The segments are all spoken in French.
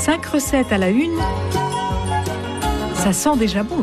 5 recettes à la une, ça sent déjà bon.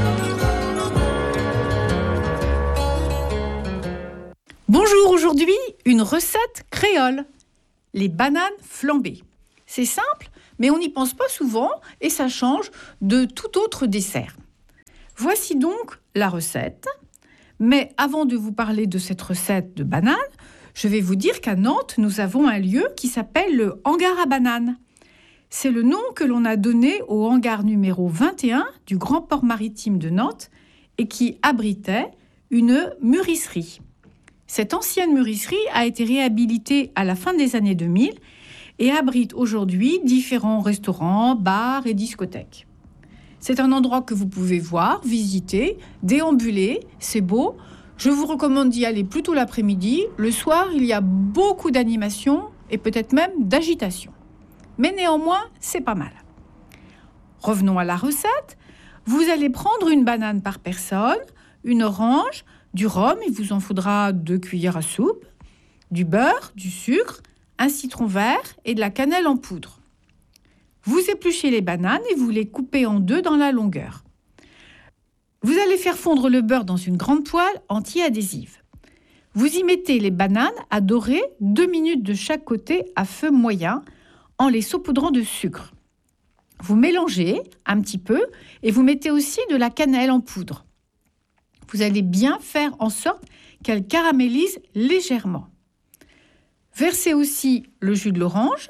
Bonjour, aujourd'hui, une recette créole. Les bananes flambées. C'est simple, mais on n'y pense pas souvent et ça change de tout autre dessert. Voici donc la recette. Mais avant de vous parler de cette recette de bananes, je vais vous dire qu'à Nantes, nous avons un lieu qui s'appelle le hangar à bananes. C'est le nom que l'on a donné au hangar numéro 21 du Grand Port Maritime de Nantes et qui abritait une mûrisserie. Cette ancienne mûrisserie a été réhabilitée à la fin des années 2000 et abrite aujourd'hui différents restaurants, bars et discothèques. C'est un endroit que vous pouvez voir, visiter, déambuler, c'est beau. Je vous recommande d'y aller plutôt l'après-midi. Le soir, il y a beaucoup d'animation et peut-être même d'agitation. Mais néanmoins, c'est pas mal. Revenons à la recette. Vous allez prendre une banane par personne, une orange, du rhum, il vous en faudra 2 cuillères à soupe, du beurre, du sucre, un citron vert et de la cannelle en poudre. Vous épluchez les bananes et vous les coupez en 2 dans la longueur. Vous allez faire fondre le beurre dans une grande poêle anti-adhésive. Vous y mettez les bananes à dorer 2 minutes de chaque côté à feu moyen en les saupoudrant de sucre. Vous mélangez un petit peu et vous mettez aussi de la cannelle en poudre. Vous allez bien faire en sorte qu'elle caramélise légèrement. Versez aussi le jus de l'orange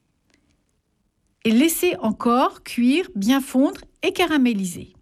et laissez encore cuire, bien fondre et caraméliser.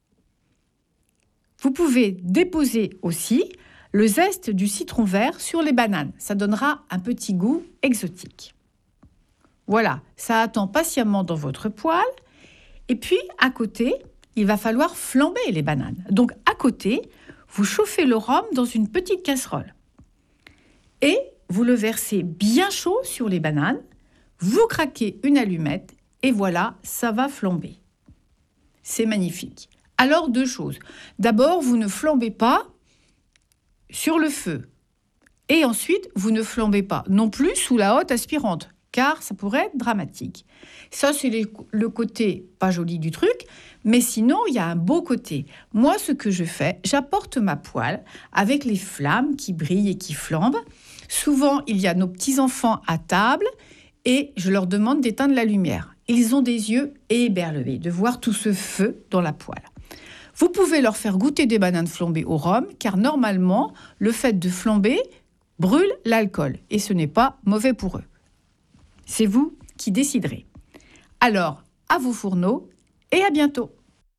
Vous pouvez déposer aussi le zeste du citron vert sur les bananes. Ça donnera un petit goût exotique. Voilà, ça attend patiemment dans votre poêle. Et puis, à côté, il va falloir flamber les bananes. Donc, à côté, vous chauffez le rhum dans une petite casserole. Et vous le versez bien chaud sur les bananes. Vous craquez une allumette et voilà, ça va flamber. C'est magnifique. Alors, 2 choses. D'abord, vous ne flambez pas sur le feu. Et ensuite, vous ne flambez pas non plus sous la hotte aspirante, car ça pourrait être dramatique. Ça, c'est le côté pas joli du truc, mais sinon, il y a un beau côté. Moi, ce que je fais, j'apporte ma poêle avec les flammes qui brillent et qui flambent. Souvent, il y a nos petits-enfants à table et je leur demande d'éteindre la lumière. Ils ont des yeux éberlués de voir tout ce feu dans la poêle. Vous pouvez leur faire goûter des bananes flambées au rhum, car normalement, le fait de flamber brûle l'alcool et ce n'est pas mauvais pour eux. C'est vous qui déciderez. Alors, à vos fourneaux et à bientôt.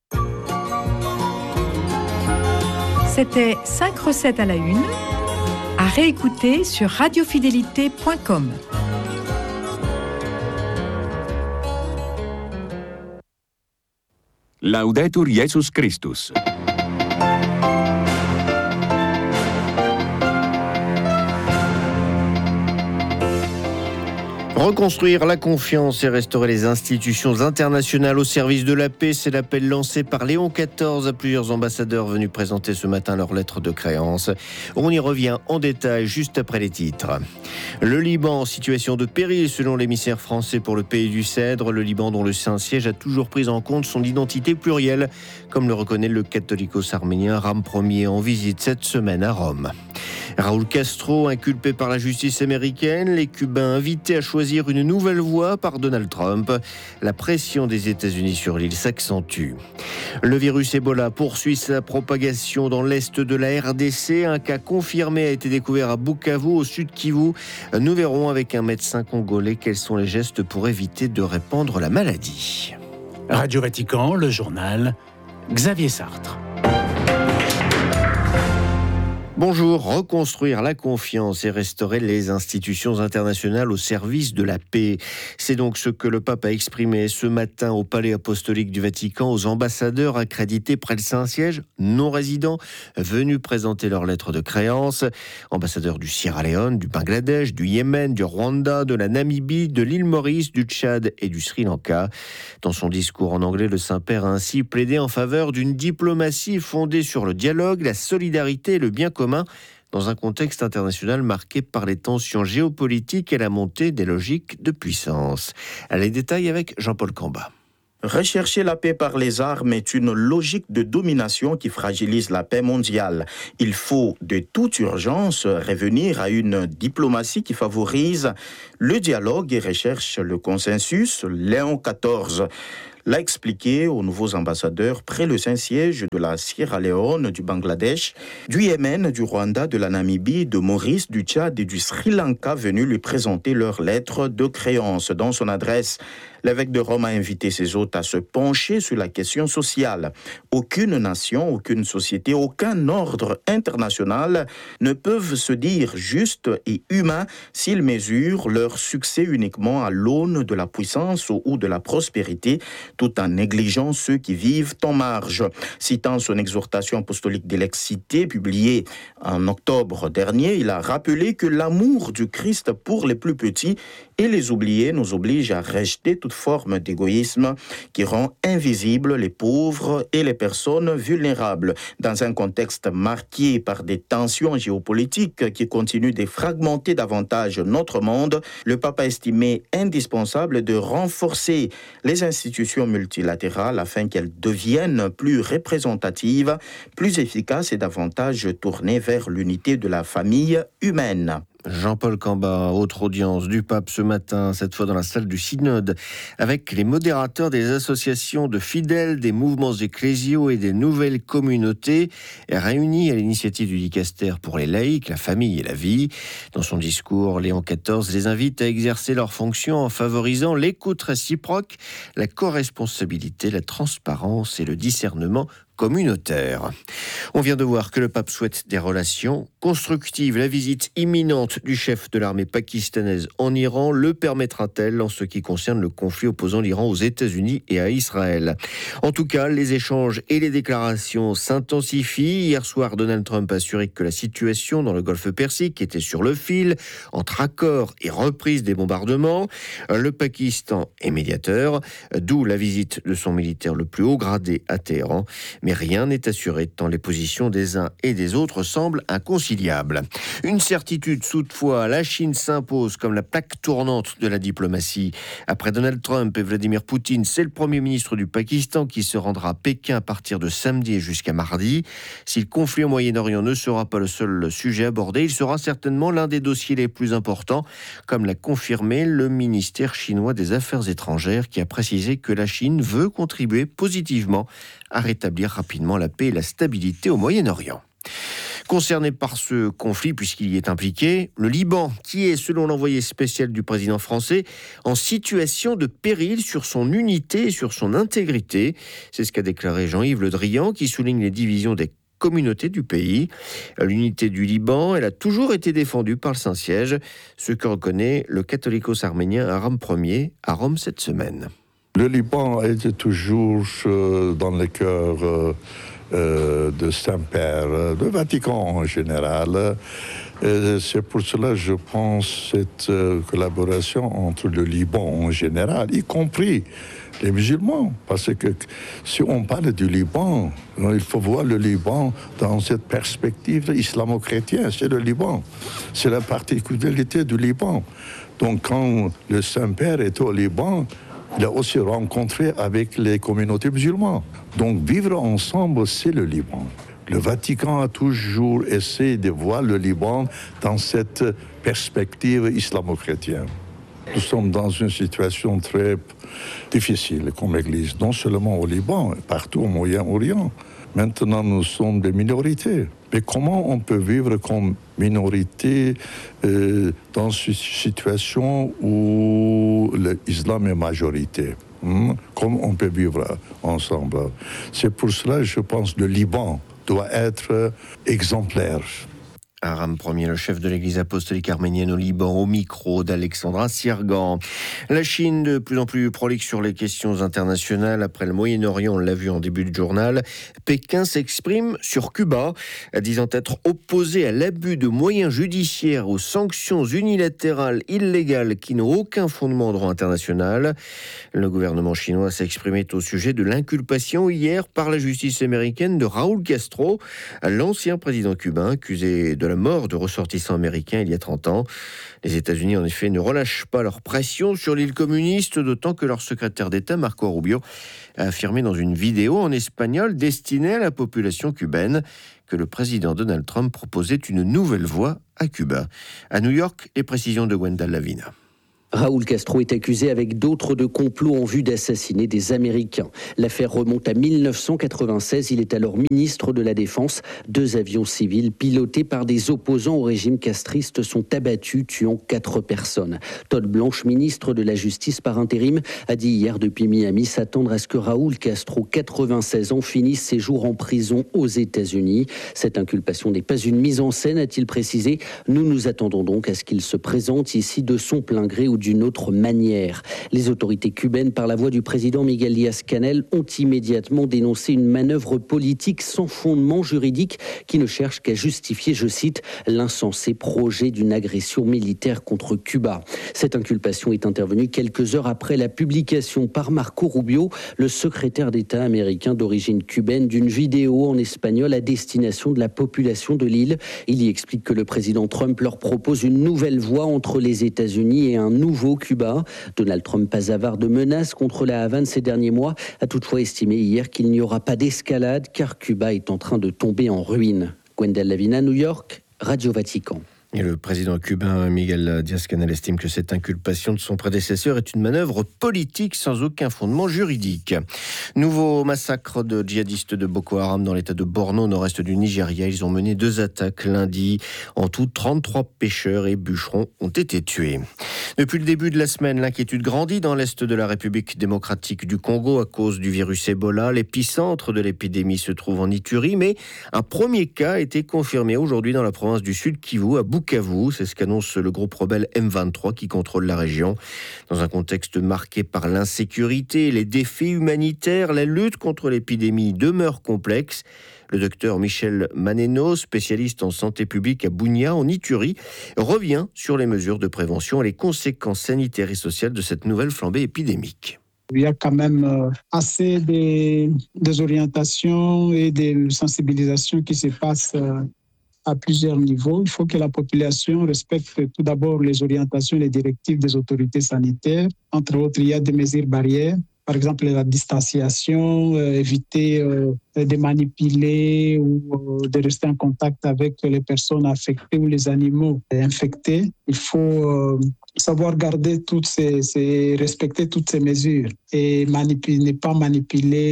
C'était 5 recettes à la une, à réécouter sur radiofidélité.com. Laudetur Jesus Christus. Reconstruire la confiance et restaurer les institutions internationales au service de la paix, c'est l'appel lancé par Léon XIV à plusieurs ambassadeurs venus présenter ce matin leur lettre de créance. On y revient en détail juste après les titres. Le Liban en situation de péril selon l'émissaire français pour le pays du Cèdre. Le Liban dont le Saint-Siège a toujours pris en compte son identité plurielle, comme le reconnaît le catholicos-arménien Ram Ier en visite cette semaine à Rome. Raúl Castro, inculpé par la justice américaine, les Cubains invités à choisir une nouvelle voie par Donald Trump. La pression des États-Unis sur l'île s'accentue. Le virus Ebola poursuit sa propagation dans l'est de la RDC. Un cas confirmé a été découvert à Bukavu, au sud Kivu. Nous verrons avec un médecin congolais quels sont les gestes pour éviter de répandre la maladie. Radio Vatican, le journal, Xavier Sartre. Bonjour, reconstruire la confiance et restaurer les institutions internationales au service de la paix. C'est donc ce que le pape a exprimé ce matin au Palais apostolique du Vatican aux ambassadeurs accrédités près le Saint-Siège, non résidents, venus présenter leur lettre de créance. Ambassadeurs du Sierra Leone, du Bangladesh, du Yémen, du Rwanda, de la Namibie, de l'île Maurice, du Tchad et du Sri Lanka. Dans son discours en anglais, le Saint-Père a ainsi plaidé en faveur d'une diplomatie fondée sur le dialogue, la solidarité et le bien commun, dans un contexte international marqué par les tensions géopolitiques et la montée des logiques de puissance. Les détails avec Jean-Paul Camba. Rechercher la paix par les armes est une logique de domination qui fragilise la paix mondiale. Il faut de toute urgence revenir à une diplomatie qui favorise le dialogue et recherche le consensus. Léon XIV l'a expliqué aux nouveaux ambassadeurs près le Saint-Siège de la Sierra Leone, du Bangladesh, du Yémen, du Rwanda, de la Namibie, de Maurice, du Tchad et du Sri Lanka venus lui présenter leur lettre de créance. Dans son adresse, l'évêque de Rome a invité ses hôtes à se pencher sur la question sociale. Aucune nation, aucune société, aucun ordre international ne peuvent se dire justes et humains s'ils mesurent leur succès uniquement à l'aune de la puissance ou de la prospérité, tout en négligeant ceux qui vivent en marge. Citant son exhortation apostolique d'Élexité, publiée en octobre dernier, il a rappelé que l'amour du Christ pour les plus petits et les oubliés nous oblige à rejeter toute forme d'égoïsme qui rend invisibles les pauvres et les personnes vulnérables. Dans un contexte marqué par des tensions géopolitiques qui continuent de fragmenter davantage notre monde, le pape a estimé indispensable de renforcer les institutions multilatérales afin qu'elles deviennent plus représentatives, plus efficaces et davantage tournées vers l'unité de la famille humaine. Jean-Paul Camba, autre audience du pape ce matin, cette fois dans la salle du synode, avec les modérateurs des associations de fidèles, des mouvements ecclésiaux et des nouvelles communautés, réunis à l'initiative du dicaster pour les laïcs, la famille et la vie. Dans son discours, Léon XIV les invite à exercer leurs fonctions en favorisant l'écoute réciproque, la corresponsabilité, la transparence et le discernement communautaire. On vient de voir que le pape souhaite des relations constructives. La visite imminente du chef de l'armée pakistanaise en Iran le permettra-t-elle en ce qui concerne le conflit opposant l'Iran aux États-Unis et à Israël? En tout cas, les échanges et les déclarations s'intensifient. Hier soir, Donald Trump a assuré que la situation dans le Golfe Persique était sur le fil, entre accord et reprise des bombardements. Le Pakistan est médiateur, d'où la visite de son militaire le plus haut gradé à Téhéran. Mais rien n'est assuré tant les positions des uns et des autres semblent inconciliables. Une certitude toutefois, la Chine s'impose comme la plaque tournante de la diplomatie. Après Donald Trump et Vladimir Poutine, c'est le Premier ministre du Pakistan qui se rendra à Pékin à partir de samedi et jusqu'à mardi. Si le conflit au Moyen-Orient ne sera pas le seul sujet abordé, il sera certainement l'un des dossiers les plus importants, comme l'a confirmé le ministère chinois des Affaires étrangères qui a précisé que la Chine veut contribuer positivement à rétablir rapidement la paix et la stabilité au Moyen-Orient. Concerné par ce conflit, puisqu'il y est impliqué, le Liban, qui est, selon l'envoyé spécial du président français, en situation de péril sur son unité et sur son intégrité. C'est ce qu'a déclaré Jean-Yves Le Drian, qui souligne les divisions des communautés du pays. L'unité du Liban, elle a toujours été défendue par le Saint-Siège, ce que reconnaît le catholicos arménien Aram Ier à Rome cette semaine. Le Liban était toujours dans le cœur de Saint-Père, le Vatican en général. C'est pour cela, je pense, cette collaboration entre le Liban en général, y compris les musulmans. Parce que si on parle du Liban, il faut voir le Liban dans cette perspective islamo-chrétienne. C'est le Liban. C'est la particularité du Liban. Donc quand le Saint-Père est au Liban, il a aussi rencontré avec les communautés musulmanes. Donc vivre ensemble, c'est le Liban. Le Vatican a toujours essayé de voir le Liban dans cette perspective islamo-chrétienne. Nous sommes dans une situation très difficile comme Église, non seulement au Liban, partout au Moyen-Orient. Maintenant, nous sommes des minorités. Mais comment on peut vivre comme minorité dans une situation où l'islam est majorité? Comment on peut vivre ensemble? C'est pour cela, je pense, que le Liban doit être exemplaire. Aram Ier, le chef de l'église apostolique arménienne au Liban, au micro d'Alexandra Sirgan. La Chine, de plus en plus prolixe sur les questions internationales. Après le Moyen-Orient, on l'a vu en début de journal, Pékin s'exprime sur Cuba, disant être opposé à l'abus de moyens judiciaires, aux sanctions unilatérales illégales qui n'ont aucun fondement en droit international. Le gouvernement chinois s'exprimait au sujet de l'inculpation hier par la justice américaine de Raúl Castro, l'ancien président cubain accusé de la mort de ressortissants américains il y a 30 ans. Les États-Unis, en effet, ne relâchent pas leur pression sur l'île communiste, d'autant que leur secrétaire d'État, Marco Rubio, a affirmé dans une vidéo en espagnol destinée à la population cubaine que le président Donald Trump proposait une nouvelle voie à Cuba. À New York, les précisions de Gwendal Lavina. Raúl Castro est accusé avec d'autres de complot en vue d'assassiner des Américains. L'affaire remonte à 1996. Il est alors ministre de la Défense. 2 avions civils pilotés par des opposants au régime castriste sont abattus, tuant 4 personnes. Todd Blanche, ministre de la Justice par intérim, a dit hier depuis Miami s'attendre à ce que Raúl Castro, 96 ans, finisse ses jours en prison aux États-Unis. Cette inculpation n'est pas une mise en scène, a-t-il précisé. Nous nous attendons donc à ce qu'il se présente ici de son plein gré ou d'une autre manière. Les autorités cubaines, par la voix du président Miguel Díaz-Canel, ont immédiatement dénoncé une manœuvre politique sans fondement juridique qui ne cherche qu'à justifier, je cite, l'insensé projet d'une agression militaire contre Cuba. Cette inculpation est intervenue quelques heures après la publication par Marco Rubio, le secrétaire d'État américain d'origine cubaine, d'une vidéo en espagnol à destination de la population de l'île. Il y explique que le président Trump leur propose une nouvelle voie entre les États-Unis et un nouveau Cuba. Donald Trump, pas avare de menaces contre la Havane ces derniers mois, a toutefois estimé hier qu'il n'y aura pas d'escalade car Cuba est en train de tomber en ruine. Gwendal Lavina, New York, Radio Vatican. Et le président cubain Miguel Díaz-Canel estime que cette inculpation de son prédécesseur est une manœuvre politique sans aucun fondement juridique. Nouveau massacre de djihadistes de Boko Haram dans l'état de Borno, au nord-est du Nigeria. Ils ont mené 2 attaques lundi. En tout, 33 pêcheurs et bûcherons ont été tués. Depuis le début de la semaine, l'inquiétude grandit dans l'est de la République démocratique du Congo à cause du virus Ebola. L'épicentre de l'épidémie se trouve en Ituri, mais un premier cas a été confirmé aujourd'hui dans la province du Sud Kivu, à Bukavu. C'est ce qu'annonce le groupe rebelle M23 qui contrôle la région. Dans un contexte marqué par l'insécurité, les défis humanitaires, la lutte contre l'épidémie demeure complexe. Le docteur Michel Maneno, spécialiste en santé publique à Bunia, en Ituri, revient sur les mesures de prévention et les conséquences sanitaires et sociales de cette nouvelle flambée épidémique. Il y a quand même assez des orientations et des sensibilisations qui se passent à plusieurs niveaux. Il faut que la population respecte tout d'abord les orientations et les directives des autorités sanitaires. Entre autres, il y a des mesures barrières. Par exemple, la distanciation, éviter de manipuler ou de rester en contact avec les personnes affectées ou les animaux infectés. Il faut savoir garder respecter toutes ces mesures et ne pas manipuler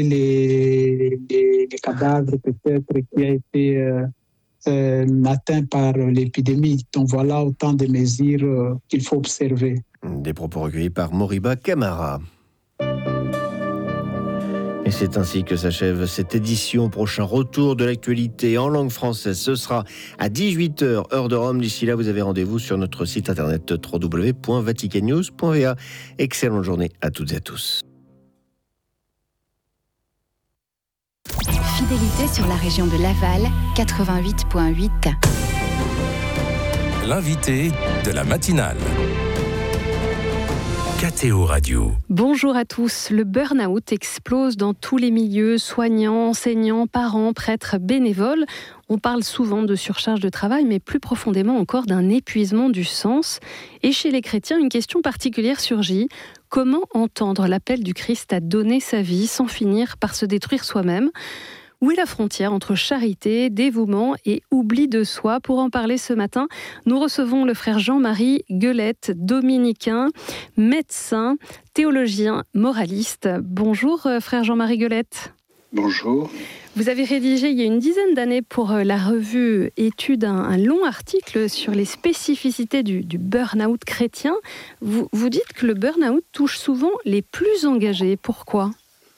les cadavres peut-être qui a été atteint par l'épidémie. Donc voilà autant de mesures qu'il faut observer. Des propos recueillis par Moriba Camara. Et c'est ainsi que s'achève cette édition. Prochain retour de l'actualité en langue française, ce sera à 18h, heure de Rome. D'ici là, vous avez rendez-vous sur notre site internet www.vaticannews.va. Excellente journée à toutes et à tous. Fidélité sur la région de Laval, 88.8. L'invité de la matinale. KTO Radio. Bonjour à tous. Le burn-out explose dans tous les milieux, soignants, enseignants, parents, prêtres, bénévoles. On parle souvent de surcharge de travail, mais plus profondément encore d'un épuisement du sens. Et chez les chrétiens, une question particulière surgit. Comment entendre l'appel du Christ à donner sa vie sans finir par se détruire soi-même ? Où est la frontière entre charité, dévouement et oubli de soi ? Pour en parler ce matin, nous recevons le frère Jean-Marie Guelette, dominicain, médecin, théologien, moraliste. Bonjour frère Jean-Marie Guelette. Bonjour. Vous avez rédigé il y a une dizaine d'années pour la revue Études un long article sur les spécificités du burn-out chrétien. Vous dites que le burn-out touche souvent les plus engagés. Pourquoi ?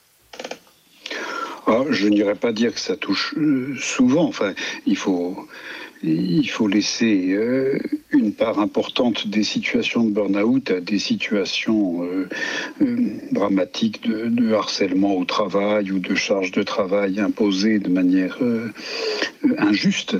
Je n'irais pas dire que ça touche souvent. Enfin, il faut laisser une part importante des situations de burn-out à des situations dramatiques de harcèlement au travail ou de charge de travail imposée de manière injuste.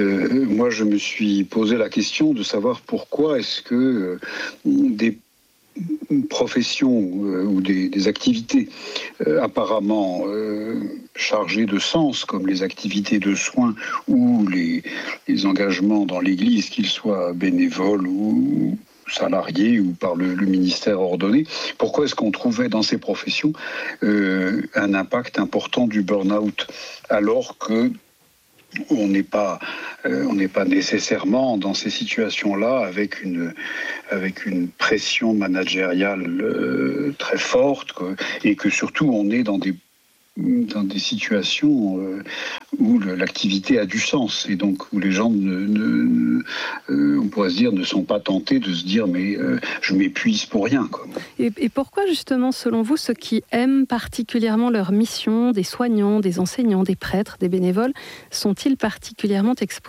Moi, je me suis posé la question de savoir pourquoi est-ce que des professions ou des activités apparemment chargées de sens, comme les activités de soins ou les engagements dans l'Église, qu'ils soient bénévoles ou salariés ou par le ministère ordonné, pourquoi est-ce qu'on trouvait dans ces professions un impact important du burn-out, alors que on n'est pas nécessairement dans ces situations-là avec une pression managériale très forte, et que surtout on est dans des situations où l'activité a du sens, et donc où les gens on pourrait se dire, ne sont pas tentés de se dire mais je m'épuise pour rien, quoi. Et pourquoi justement, selon vous, ceux qui aiment particulièrement leur mission, des soignants, des enseignants, des prêtres, des bénévoles, sont-ils particulièrement exposés ?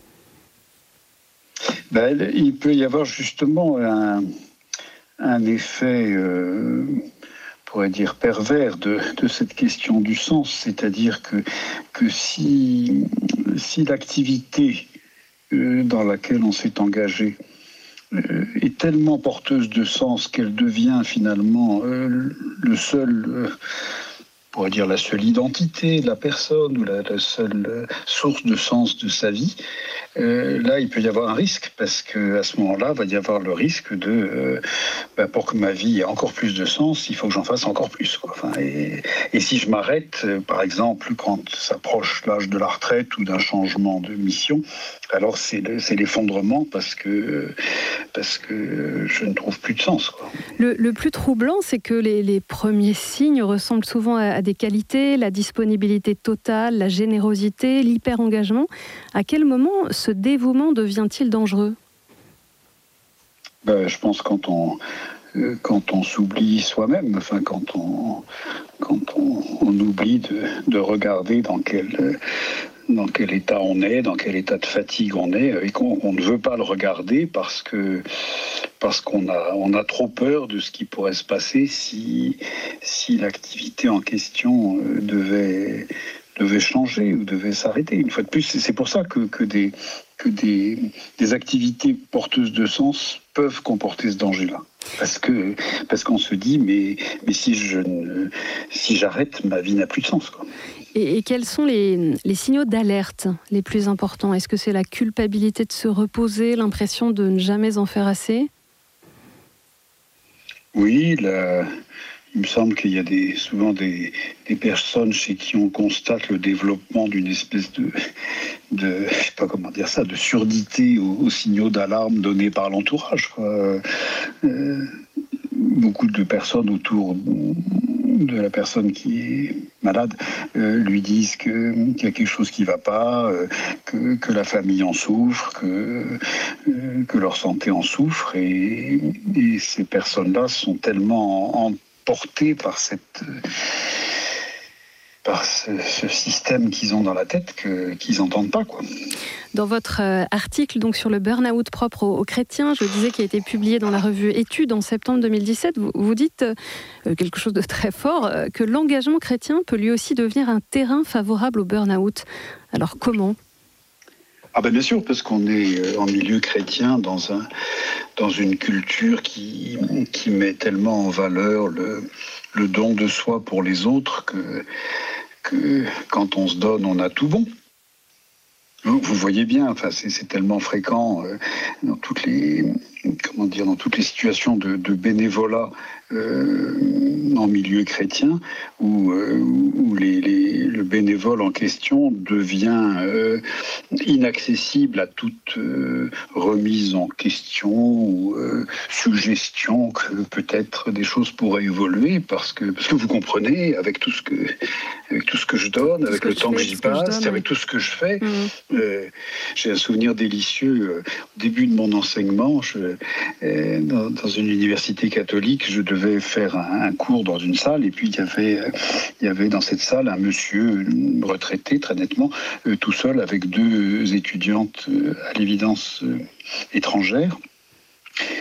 Il peut y avoir justement un effet on pourrait dire pervers de cette question du sens, c'est-à-dire que si l'activité dans laquelle on s'est engagé est tellement porteuse de sens qu'elle devient finalement le seul, on pourrait dire la seule identité de la personne ou la seule source de sens de sa vie, là il peut y avoir un risque, parce qu'à ce moment-là il va y avoir le risque de pour que ma vie ait encore plus de sens, il faut que j'en fasse encore plus, quoi. Et si je m'arrête, par exemple quand s'approche l'âge de la retraite ou d'un changement de mission, alors c'est l'effondrement, parce que je ne trouve plus de sens, quoi. Le plus troublant, c'est que les premiers signes ressemblent souvent à des qualités, la disponibilité totale, la générosité, l'hyper-engagement. À quel moment ce dévouement devient-il dangereux ? Je pense quand on s'oublie soi-même, quand on oublie de regarder dans quel état on est, dans quel état de fatigue on est, et qu'on ne veut pas le regarder parce qu'on a trop peur de ce qui pourrait se passer si l'activité en question devait changer ou devait s'arrêter. Une fois de plus, c'est pour ça que des activités porteuses de sens peuvent comporter ce danger-là. Parce qu'on se dit, mais si j'arrête, ma vie n'a plus de sens, quoi. Et quels sont les signaux d'alerte les plus importants ? Est-ce que c'est la culpabilité de se reposer, l'impression de ne jamais en faire assez ? Oui, il me semble qu'il y a souvent des personnes chez qui on constate le développement d'une espèce de je sais pas comment dire ça, de surdité aux signaux d'alarme donnés par l'entourage, quoi. Beaucoup de personnes autour de la personne qui est malade lui disent qu'il y a quelque chose qui ne va pas, que la famille en souffre, que leur santé en souffre, et ces personnes-là sont tellement emportées par ce système qu'ils ont dans la tête qu'ils n'entendent pas, quoi. Dans votre article donc, sur le burn-out propre aux chrétiens, je disais, qui a été publié dans la revue Études en septembre 2017, vous dites quelque chose de très fort, que l'engagement chrétien peut lui aussi devenir un terrain favorable au burn-out. Alors comment ? Bien sûr, parce qu'on est en milieu chrétien dans une culture qui met tellement en valeur le don de soi pour les autres que quand on se donne, on a tout bon. Vous voyez bien, c'est tellement fréquent dans toutes les situations de bénévolat en milieu chrétien où le bénévole en question devient inaccessible à toute remise en question ou suggestion que peut-être des choses pourraient évoluer, parce que vous comprenez, avec tout ce que je donne, avec le temps que j'y passe, avec tout ce que je fais. J'ai un souvenir délicieux au début de mon enseignement. Dans une université catholique, je devais faire un cours dans une salle, et puis il y avait dans cette salle un monsieur retraité, très nettement, tout seul, avec deux étudiantes à l'évidence étrangères.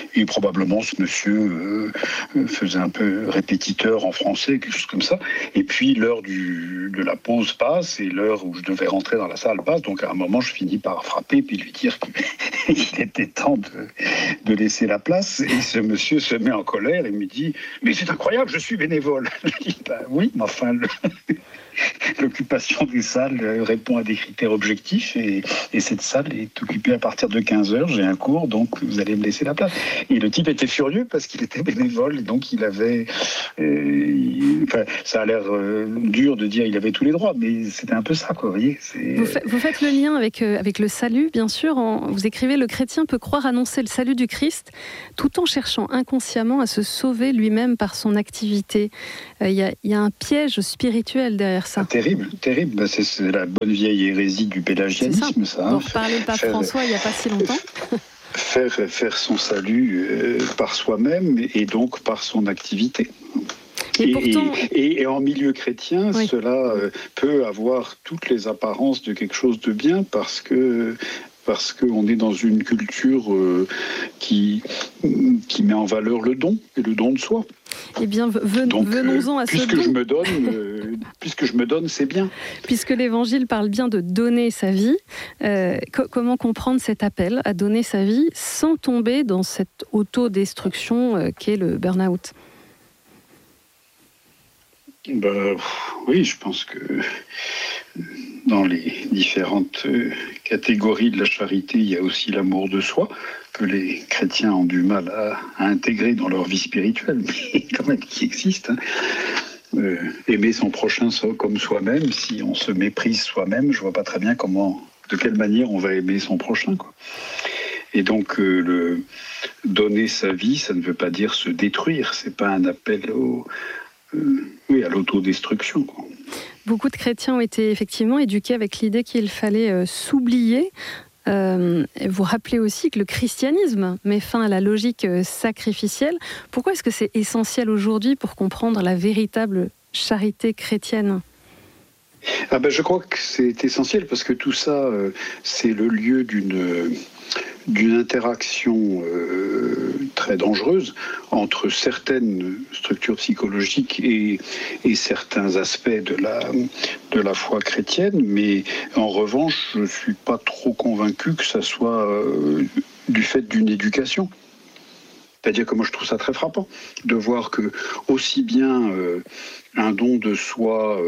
Et probablement ce monsieur faisait un peu répétiteur en français, quelque chose comme ça. Et puis l'heure de la pause passe et l'heure où je devais rentrer dans la salle passe. Donc à un moment, je finis par frapper puis lui dire qu'il était temps de laisser la place. Et ce monsieur se met en colère et me dit « Mais c'est incroyable, je suis bénévole !» Je dis « Oui, mais enfin... L'occupation des salles répond à des critères objectifs et cette salle est occupée à partir de 15h. J'ai un cours, donc vous allez me laisser la place. Et le type était furieux parce qu'il était bénévole, et donc il avait... ça a l'air dur de dire qu'il avait tous les droits, mais c'était un peu ça, quoi, vous voyez. Vous faites le lien avec le salut, bien sûr. Vous écrivez « Le chrétien peut croire annoncer le salut du Christ tout en cherchant inconsciemment à se sauver lui-même par son activité. » Il y a un piège spirituel derrière ça. Terrible. C'est la bonne vieille hérésie du pélagianisme, ça. On parlait le pape François il n'y a pas si longtemps. Faire son salut par soi-même et donc par son activité. Et en milieu chrétien, oui. Cela peut avoir toutes les apparences de quelque chose de bien parce qu'on est dans une culture qui met en valeur le don, et le don de soi. Eh bien, venons-en à ce don. Puisque je me donne, c'est bien. Puisque l'Évangile parle bien de donner sa vie, comment comprendre cet appel à donner sa vie sans tomber dans cette autodestruction qu'est le burn-out ? Oui, je pense que dans les différentes catégories de la charité, il y a aussi l'amour de soi, que les chrétiens ont du mal à intégrer dans leur vie spirituelle, mais quand même qui existe. Aimer son prochain comme soi-même, si on se méprise soi-même, je vois pas très bien de quelle manière on va aimer son prochain, quoi. Et donc, le donner sa vie, ça ne veut pas dire se détruire, c'est pas un appel à l'autodestruction, quoi. Beaucoup de chrétiens ont été effectivement éduqués avec l'idée qu'il fallait s'oublier. Vous rappelez aussi que le christianisme met fin à la logique sacrificielle. Pourquoi est-ce que c'est essentiel aujourd'hui pour comprendre la véritable charité chrétienne ? Je crois que c'est essentiel parce que tout ça, c'est le lieu d'une interaction très dangereuse entre certaines structures psychologiques et certains aspects de la foi chrétienne, mais en revanche, je ne suis pas trop convaincu que ça soit du fait d'une éducation. C'est-à-dire que moi je trouve ça très frappant de voir que aussi bien un don de soi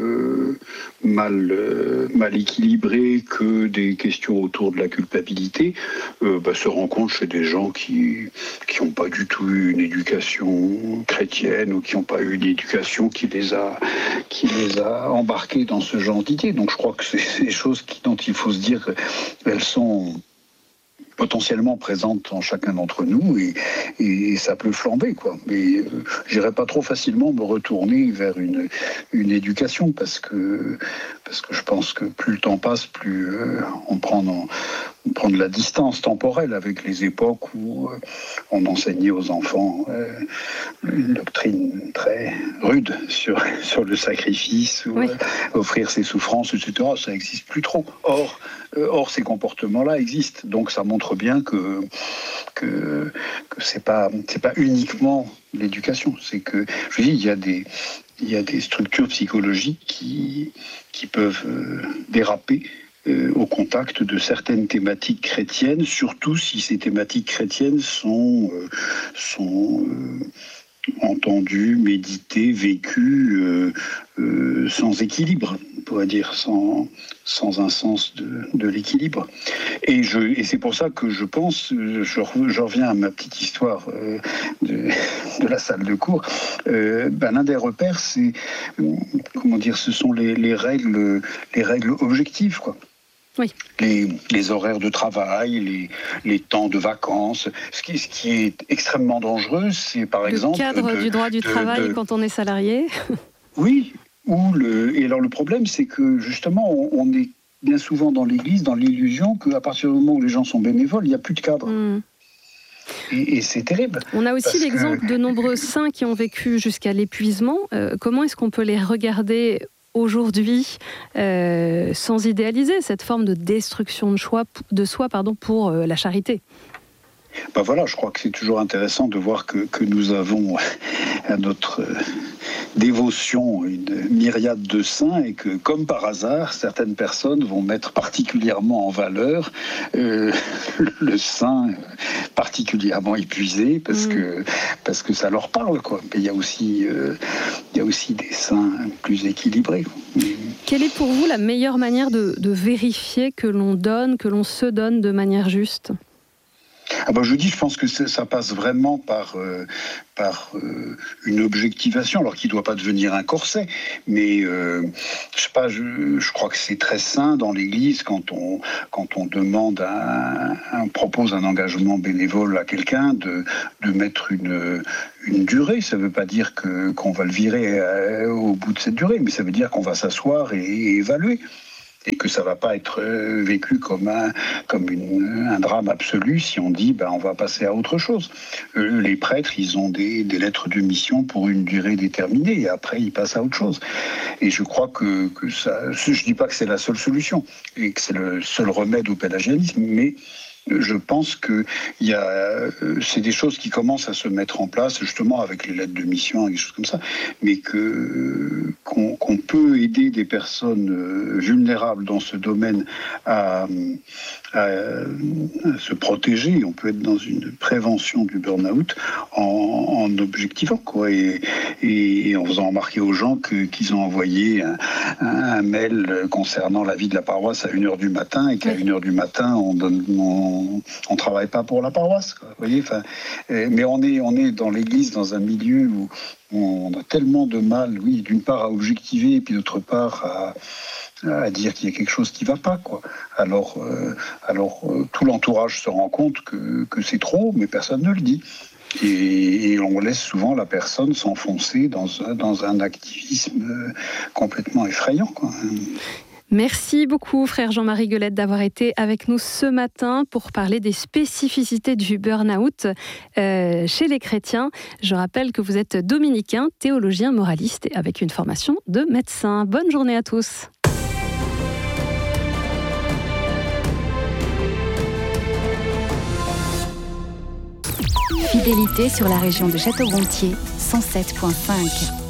mal équilibré que des questions autour de la culpabilité se rencontrent chez des gens qui n'ont pas du tout eu une éducation chrétienne ou qui n'ont pas eu une éducation qui les a embarqués dans ce genre d'idées. Donc je crois que c'est des choses dont il faut se dire qu'elles sont potentiellement présentes en chacun d'entre nous et ça peut flamber, quoi. Mais j'irai pas trop facilement me retourner vers une éducation parce que je pense que plus le temps passe, plus on prend de la distance temporelle avec les époques où on enseignait aux enfants une doctrine très rude sur le sacrifice, ou, offrir ses souffrances, etc. Ça n'existe plus trop. Or, ces comportements-là existent. Donc, ça montre bien que c'est pas uniquement l'éducation. C'est que, je dis, il y a des structures psychologiques qui peuvent déraper au contact de certaines thématiques chrétiennes, surtout si ces thématiques chrétiennes sont entendues, méditées, vécues sans équilibre, on pourrait dire, sans un sens de l'équilibre. Et c'est pour ça que je pense, je reviens à ma petite histoire de la salle de cours, l'un des repères, c'est, ce sont les règles objectives, quoi. Oui. Les horaires de travail, les temps de vacances. Ce qui est extrêmement dangereux, c'est par exemple... Le cadre du droit du travail quand on est salarié. Oui. Et alors le problème, c'est que justement, on est bien souvent dans l'Église, dans l'illusion qu'à partir du moment où les gens sont bénévoles, il n'y a plus de cadre. Et c'est terrible. On a aussi l'exemple de nombreux saints qui ont vécu jusqu'à l'épuisement. Comment est-ce qu'on peut les regarder aujourd'hui, sans idéaliser cette forme de destruction de soi pour la charité ? Ben voilà, je crois que c'est toujours intéressant de voir que nous avons à notre dévotion une myriade de saints et que, comme par hasard, certaines personnes vont mettre particulièrement en valeur le saint particulièrement épuisé parce que ça leur parle, quoi. Mais il y a aussi des saints plus équilibrés. Quelle est pour vous la meilleure manière de vérifier que l'on se donne de manière juste ? Je pense que ça passe vraiment par une objectivation, alors qu'il ne doit pas devenir un corset. Mais je crois que c'est très sain dans l'Église quand on demande, on propose un engagement bénévole à quelqu'un de mettre une durée. Ça ne veut pas dire qu'on va le virer au bout de cette durée, mais ça veut dire qu'on va s'asseoir et évaluer. Et que ça ne va pas être vécu comme un drame absolu si on dit on va passer à autre chose. Les prêtres, ils ont des lettres de mission pour une durée déterminée et après ils passent à autre chose. Et je crois que ça, je ne dis pas que c'est la seule solution et que c'est le seul remède au pélagianisme, mais je pense que c'est des choses qui commencent à se mettre en place justement avec les lettres de mission et des choses comme ça, mais qu'on peut aider des personnes vulnérables dans ce domaine à se protéger. On peut être dans une prévention du burn-out en objectivant, quoi, et en faisant remarquer aux gens qu'ils ont envoyé un mail concernant la vie de la paroisse à 1h du matin et qu'à 1h du matin on travaille pas pour la paroisse, quoi, vous voyez, mais on est dans l'Église dans un milieu où on a tellement de mal, oui, d'une part à objectiver et puis d'autre part à dire qu'il y a quelque chose qui va pas, quoi. Alors tout l'entourage se rend compte que c'est trop, mais personne ne le dit. Et on laisse souvent la personne s'enfoncer dans un activisme complètement effrayant, quoi. Merci beaucoup, frère Jean-Marie Guelette, d'avoir été avec nous ce matin pour parler des spécificités du burn-out chez les chrétiens. Je rappelle que vous êtes dominicain, théologien, moraliste et avec une formation de médecin. Bonne journée à tous. Fidélité sur la région de Château-Gontier, 107.5.